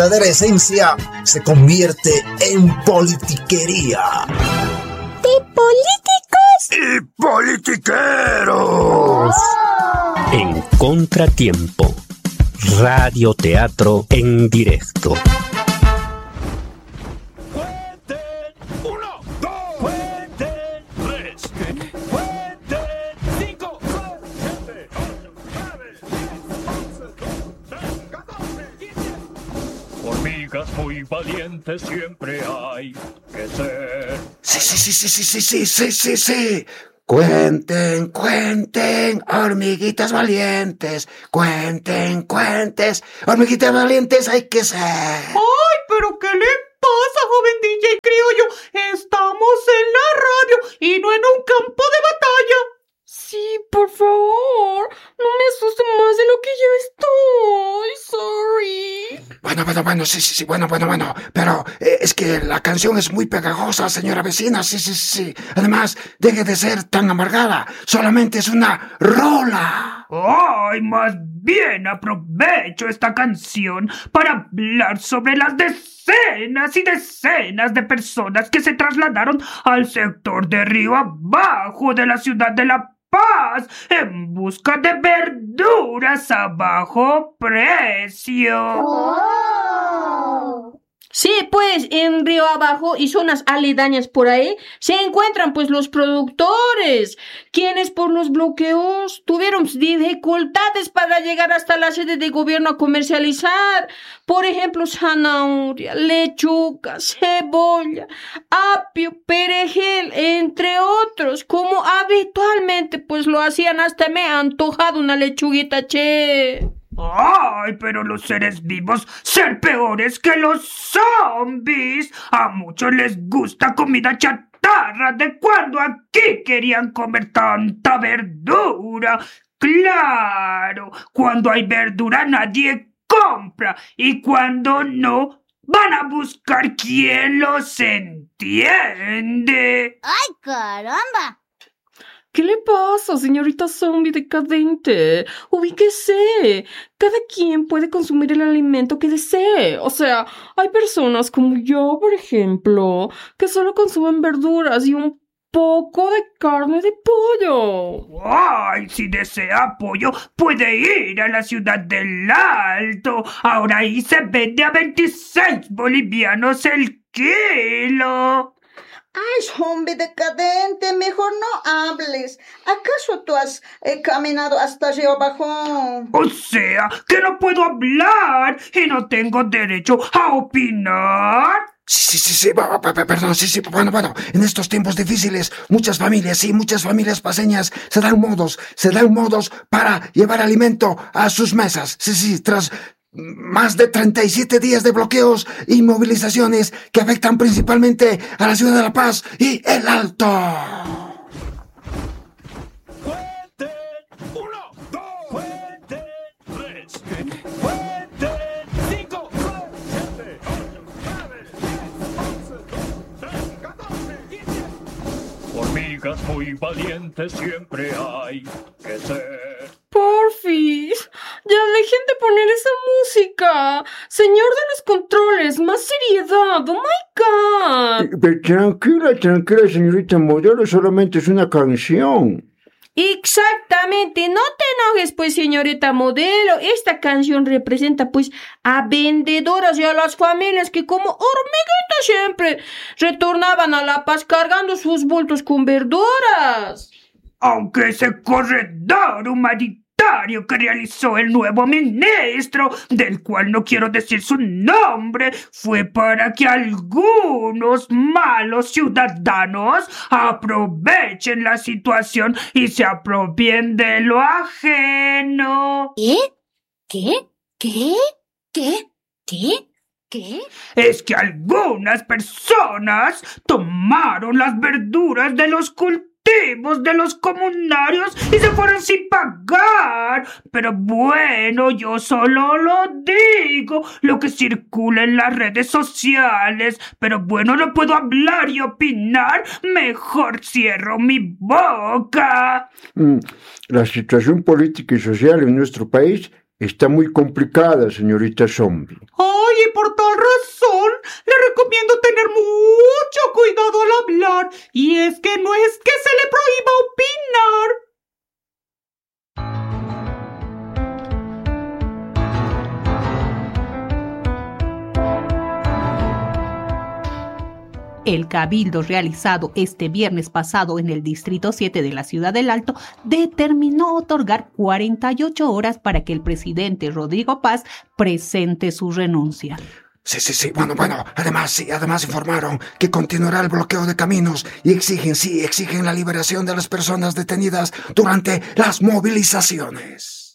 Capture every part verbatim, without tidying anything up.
La verdadera esencia se convierte en politiquería. ¿De políticos? ¡Y politiqueros! En Contratiempo, radioteatro en directo. Muy valientes siempre hay que ser. Sí, sí, sí, sí, sí, sí, sí, sí, sí, sí. Cuenten, cuenten, hormiguitas valientes. Cuenten, cuentes, hormiguitas valientes hay que ser. ¡Ay, pero qué le pasa, joven D J criollo! Estamos en la radio y no en un campo de batalla. Sí, por favor, no me asuste más de lo que yo estoy. Sorry. Bueno, bueno, bueno, sí, sí, sí, bueno, bueno, bueno. Pero eh, es que la canción es muy pegajosa, señora vecina, sí, sí, sí. Además, deje de ser tan amargada. Solamente es una rola. ¡Ay, más bien aprovecho esta canción para hablar sobre las decenas y decenas de personas que se trasladaron al sector de Río Abajo de la ciudad de La Paz en busca de verduras a bajo precio. Oh. Sí, pues en Río Abajo y zonas aledañas por ahí se encuentran pues los productores, quienes por los bloqueos tuvieron dificultades para llegar hasta la sede de gobierno a comercializar, por ejemplo, zanahoria, lechuga, cebolla, apio, perejil, entre otros, como habitualmente pues lo hacían. Hasta me ha antojado una lechuguita, che. ¡Ay, pero los seres vivos ser peores que los zombies! A muchos les gusta comida chatarra. ¿De cuando aquí querían comer tanta verdura? ¡Claro! Cuando hay verdura nadie compra. Y cuando no, van a buscar quien los entiende. ¡Ay, caramba! ¿Qué le pasa, señorita zombie decadente? Ubíquese. Cada quien puede consumir el alimento que desee. O sea, hay personas como yo, por ejemplo, que solo consumen verduras y un poco de carne de pollo. ¡Ay! Si desea pollo, puede ir a la ciudad del Alto. Ahora ahí se vende a veintiséis bolivianos el kilo. Ay, zombie decadente, mejor no hables. ¿Acaso tú has eh, caminado hasta Río Abajo? O sea, que no puedo hablar y no tengo derecho a opinar. Sí, sí, sí, sí, perdón, sí, sí, bueno, bueno, en estos tiempos difíciles, muchas familias, sí, muchas familias paseñas se dan modos, se dan modos para llevar alimento a sus mesas. Sí, sí, tras más de treinta y siete días de bloqueos y movilizaciones que afectan principalmente a la ciudad de La Paz y el Alto. Cuenten, uno, dos, cuenten, tres, cuenten, cinco, siete, ocho, nueve, diez, once, doce, trece, catorce, quince. Hormigas muy valientes siempre hay que ser. Porfis, ya dejen de poner esa música. Señor de los controles, más seriedad. Oh my God. Tranquila, tranquila, señorita modelo, solamente es una canción. Exactamente, no te enojes pues, señorita modelo. Esta canción representa pues a vendedoras y a las familias que como hormiguitas siempre retornaban a La Paz cargando sus bultos con verduras. Aunque ese corredor humanitario que realizó el nuevo ministro, del cual no quiero decir su nombre, fue para que algunos malos ciudadanos aprovechen la situación y se apropien de lo ajeno. ¿Qué? ¿Qué? ¿Qué? ¿Qué? ¿Qué? ¿Qué? Es que algunas personas tomaron las verduras de los cultivos de los comunarios y se fueron sin pagar. Pero bueno, yo solo lo digo, lo que circula en las redes sociales. Pero bueno, no puedo hablar y opinar. Mejor cierro mi boca. Mm, la situación política y social en nuestro país está muy complicada, señorita Zombie. Ay, y por tal razón le recomiendo tener mucho cuidado al hablar. Y es que no es que se le prohíba opinar. El cabildo realizado este viernes pasado en el Distrito siete de la Ciudad del Alto determinó otorgar cuarenta y ocho horas para que el presidente Rodrigo Paz presente su renuncia. Sí, sí, sí, bueno, bueno, además, sí, además informaron que continuará el bloqueo de caminos y exigen, sí, exigen la liberación de las personas detenidas durante las movilizaciones.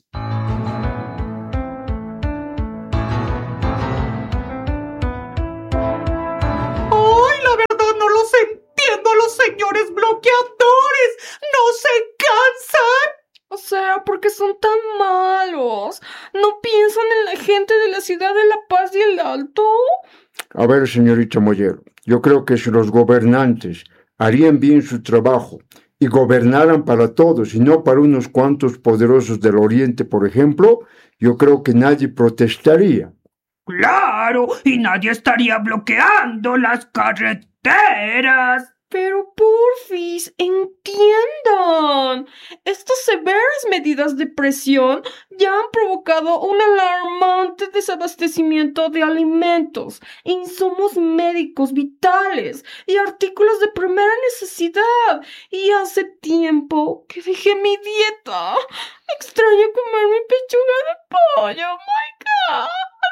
Entiendo a los señores bloqueadores. ¿No se cansan? O sea, ¿por qué son tan malos? ¿No piensan en la gente de la ciudad de La Paz y el Alto? A ver, señorita Mollero, yo creo que si los gobernantes harían bien su trabajo y gobernaran para todos y no para unos cuantos poderosos del Oriente, por ejemplo, yo creo que nadie protestaría. Claro, y nadie estaría bloqueando las carreteras. Pero porfis, entiendan. Estas severas medidas de presión ya han provocado un alarmante desabastecimiento de alimentos, insumos médicos vitales y artículos de primera necesidad. Y hace tiempo que dejé mi dieta. Extraño comer mi pechuga de pollo, oh my God.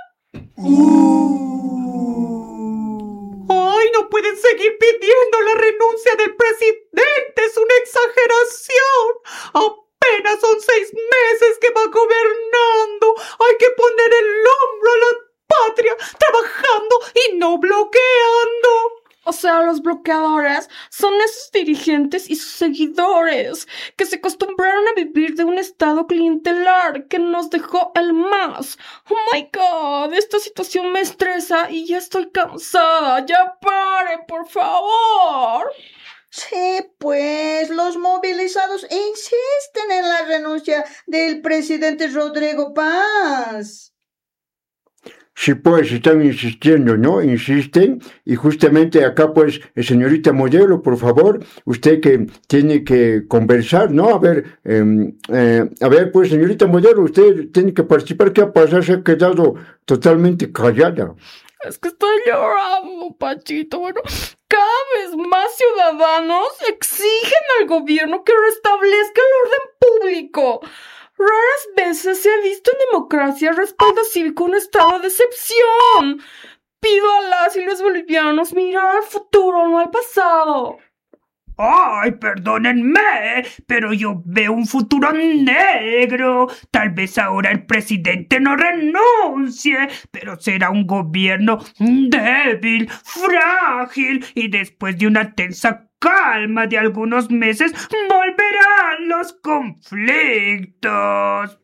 ¡Ay, no pueden seguir pidiendo la renuncia del presidente! ¡Es una exageración! Apenas son seis meses que va gobernando. Hay que poner el hombro a la patria, trabajando y no bloqueando. O sea, los bloqueadores son esos dirigentes y sus seguidores que se acostumbraron a vivir de un estado clientelar que nos dejó el M A S. Oh my God, esta situación me estresa y ya estoy cansada. ¡Ya paren, por favor! Sí, pues los movilizados insisten en la renuncia del presidente Rodrigo Paz. Sí, pues, están insistiendo, ¿no? Insisten, y justamente acá, pues, señorita Mollero, por favor, usted que tiene que conversar, ¿no? A ver, eh, eh, a ver, pues, señorita Mollero, usted tiene que participar. ¿Qué ha pasado? Se ha quedado totalmente callada. Es que estoy llorando, Pachito. Bueno, cada vez más ciudadanos exigen al gobierno que restablezca el orden público. Raras veces se ha visto en democracia respaldo cívico un estado de excepción. Pido a las y los bolivianos mirar al futuro, no al pasado. Ay, perdónenme, pero yo veo un futuro negro. Tal vez ahora el presidente no renuncie, pero será un gobierno débil, frágil, y después de una tensa calma de algunos meses volverán los conflictos.